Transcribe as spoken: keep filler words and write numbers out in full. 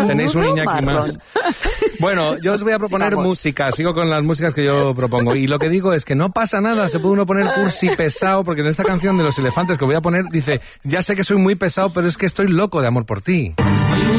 Tenéis un Iñaki más. Bueno, yo os voy a proponer Sigamos. música, sigo con las músicas que yo propongo. Y lo que digo es que no pasa nada, se puede uno poner cursi pesado, porque en esta canción de Los Elefantes que voy a poner dice, ya sé que soy muy pesado, pero es que estoy loco de amor por ti.